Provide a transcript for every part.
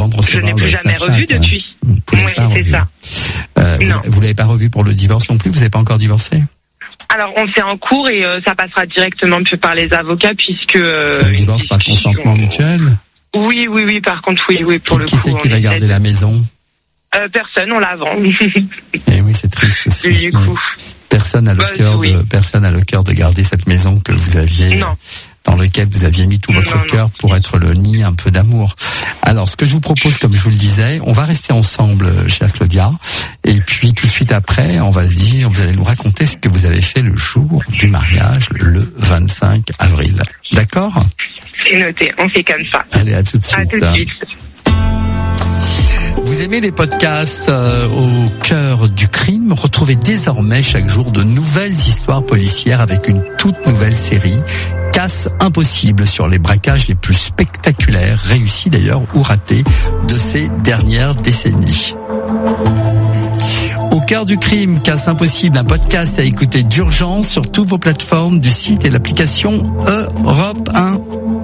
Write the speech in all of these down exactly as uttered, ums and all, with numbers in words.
avant de recevoir le Snapchat. Je n'ai plus jamais revu depuis. Vous Oui, pas c'est revu. ça. Euh, non. Vous, vous l'avez pas revu pour le divorce non plus? Vous n'avez pas encore divorcé? Alors, on fait en cours et euh, ça passera directement par les avocats puisque... Euh, c'est un divorce par consentement mutuel? Oui, oui, oui, par contre, oui, oui, pour qui, le qui coup. Qui c'est qui va garder de... la maison? euh, Personne, on la vend. Et oui, c'est triste aussi. Du coup. Personne n'a le bah, cœur oui. de, personne n'a le cœur de garder cette maison que vous aviez... Non. Dans lequel vous aviez mis tout votre non, cœur non. pour être le nid un peu d'amour. Alors, ce que je vous propose, comme je vous le disais, on va rester ensemble, chère Claudia, et puis tout de suite après, on va se dire, vous allez nous raconter ce que vous avez fait le jour du mariage, le vingt-cinq avril. D'accord? C'est noté, on fait comme ça. Allez, à tout de suite. À tout de suite. Vous aimez les podcasts euh, au cœur du crime? Retrouvez désormais chaque jour de nouvelles histoires policières avec une toute nouvelle série, Casse impossible, sur les braquages les plus spectaculaires, réussis d'ailleurs ou ratés, de ces dernières décennies. Au cœur du crime, Casse impossible, un podcast à écouter d'urgence sur toutes vos plateformes du site et l'application Europe un.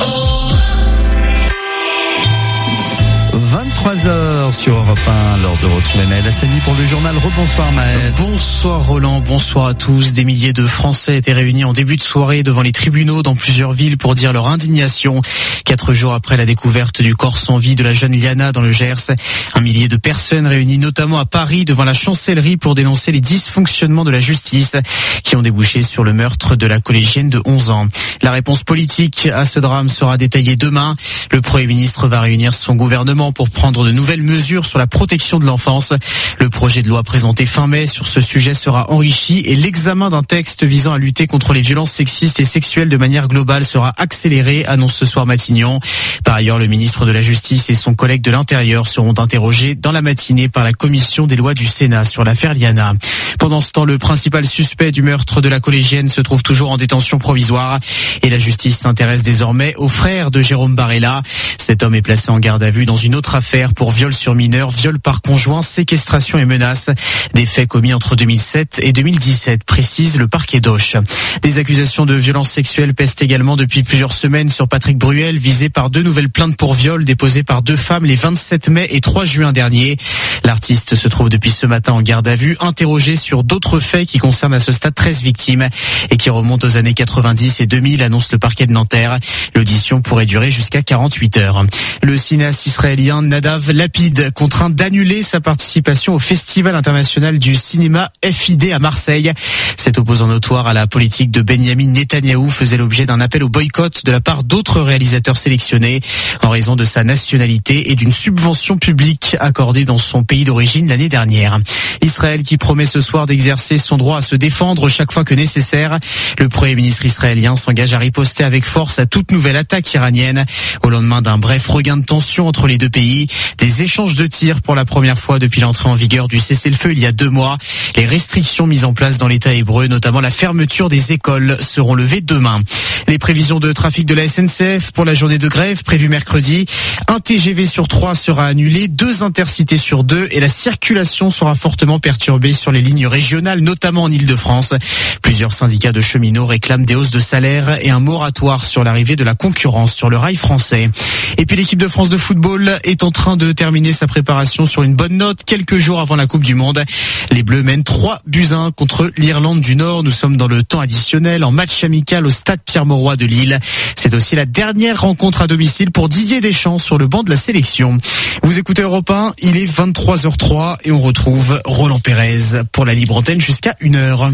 vingt-trois heures sur Europe un, l'heure de retrouver Maël Hassani pour le journal. Rebonsoir Maël. Bonsoir Roland, bonsoir à tous. Des milliers de Français étaient réunis en début de soirée devant les tribunaux dans plusieurs villes pour dire leur indignation. Quatre jours après la découverte du corps sans vie de la jeune Liana dans le Gers, un millier de personnes réunies notamment à Paris devant la chancellerie pour dénoncer les dysfonctionnements de la justice qui ont débouché sur le meurtre de la collégienne de onze ans. La réponse politique à ce drame sera détaillée demain. Le Premier ministre va réunir son gouvernement pour prendre de nouvelles mesures sur la protection de l'enfance. Le projet de loi présenté fin mai sur ce sujet sera enrichi et l'examen d'un texte visant à lutter contre les violences sexistes et sexuelles de manière globale sera accéléré, annonce ce soir Matignon. Par ailleurs, le ministre de la Justice et son collègue de l'Intérieur seront interrogés dans la matinée par la commission des lois du Sénat sur l'affaire Liana. Pendant ce temps, le principal suspect du meurtre de la collégienne se trouve toujours en détention provisoire et la justice s'intéresse désormais au frère de Jérôme Barella. Cet homme est placé en garde à vue dans une autre affaire pour viol sur mineur, viol par conjoint, séquestration et menaces. Des faits commis entre deux mille sept et deux mille dix-sept, précise le parquet d'Auch. Des accusations de violences sexuelles pèsent également depuis plusieurs semaines sur Patrick Bruel, visé par deux nouvelles plaintes pour viol déposées par deux femmes les vingt-sept mai et trois juin dernier. L'artiste se trouve depuis ce matin en garde à vue, interrogé sur d'autres faits qui concernent à ce stade treize victimes et qui remontent aux années quatre-vingt-dix et deux mille, annonce le parquet de Nanterre. L'audition pourrait durer jusqu'à quarante-huit heures. Le cinéaste israélien Nadav Lapid contraint d'annuler sa participation au Festival international du cinéma F I D à Marseille. Cet opposant notoire à la politique de Benyamin Netanyahou faisait l'objet d'un appel au boycott de la part d'autres réalisateurs sélectionnés en raison de sa nationalité et d'une subvention publique accordée dans son pays d'origine l'année dernière. Israël qui promet ce soir d'exercer son droit à se défendre chaque fois que nécessaire. Le Premier ministre israélien s'engage à riposter avec force à toute nouvelle attaque iranienne au lendemain d'un bref regain de tension entre les deux pays. Des échanges de tirs pour la première fois depuis l'entrée en vigueur du cessez-le-feu il y a deux mois. Les restrictions mises en place dans l'État hébreu, notamment la fermeture des écoles, seront levées demain. Les prévisions de trafic de la S N C F pour la journée de grève prévue mercredi. Un T G V sur trois sera annulé, deux intercités sur deux et la circulation sera fortement perturbée sur les lignes régionales, notamment en Île-de-France. Plusieurs syndicats de cheminots réclament des hausses de salaire et un moratoire sur l'arrivée de la concurrence sur le rail français. Et puis l'équipe de France de football est en train de terminer sa préparation sur une bonne note quelques jours avant la Coupe du Monde. Les Bleus mènent trois buts à un contre l'Irlande du Nord. Nous sommes dans le temps additionnel en match amical au stade Pierre-Mauroy de Lille. C'est aussi la dernière rencontre à domicile pour Didier Deschamps sur le banc de la sélection. Vous écoutez Europe un, il est vingt-trois heures zéro trois et on retrouve Roland Pérez pour la libre antenne jusqu'à une heure.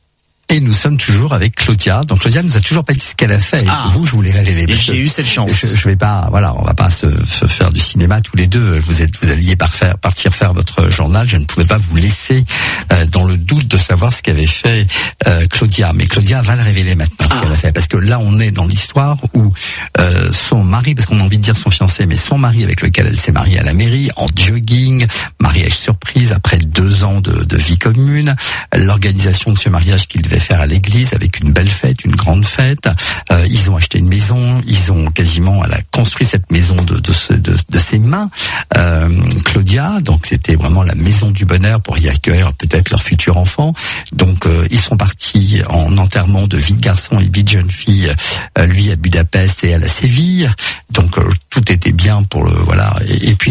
Et nous sommes toujours avec Claudia. Donc Claudia nous a toujours pas dit ce qu'elle a fait. Ah, vous, je vous l'ai révélé. J'ai eu cette chance. Je, je vais pas, voilà, on va pas se, se faire du cinéma tous les deux. Vous êtes, vous alliez par faire, partir faire votre journal. Je ne pouvais pas vous laisser euh, dans le doute de savoir ce qu'avait fait euh, Claudia. Mais Claudia va le révéler maintenant ce ah. qu'elle a fait, parce que là on est dans l'histoire où euh, son mari, parce qu'on a envie de dire son fiancé, mais son mari avec lequel elle s'est mariée à la mairie en jogging, mariage surprise après deux ans de, de vie commune, l'organisation de ce mariage qu'il devait faire à l'église avec une belle fête, une grande fête. Euh, ils ont acheté une maison, ils ont quasiment elle a construit cette maison de de, ce, de, de ses mains. Euh, Claudia, donc c'était vraiment la maison du bonheur pour y accueillir peut-être leur futur enfant. Donc euh, ils sont partis en enterrement de vie de garçon et vie de jeune fille, euh, lui à Budapest et elle à Séville. Donc euh, tout était bien pour le voilà. Et, et puis